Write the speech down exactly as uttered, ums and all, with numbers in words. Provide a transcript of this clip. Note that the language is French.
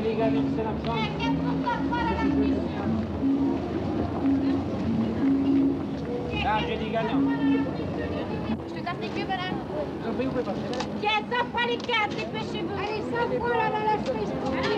les gars, c'est la chambre. Là, j'ai des gagnants. Je te casse les queues, madame. Vous pouvez passer. Tiens, ça fera les quatre, dépêchez-vous. Allez, ça fera la la la